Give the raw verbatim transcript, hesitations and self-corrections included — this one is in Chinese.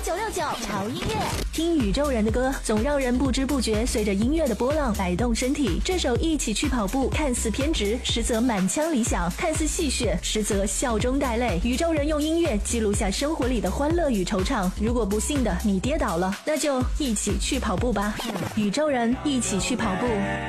九六九潮音乐， 听宇宙人的歌，总让人不知不觉随着音乐的波浪摆动身体。这首《一起去跑步》看似偏执，实则满腔理想；看似戏谑，实则笑中带泪。宇宙人用音乐记录下生活里的欢乐与惆怅。如果不幸的你跌倒了，那就一起去跑步吧。宇宙人一起去跑步。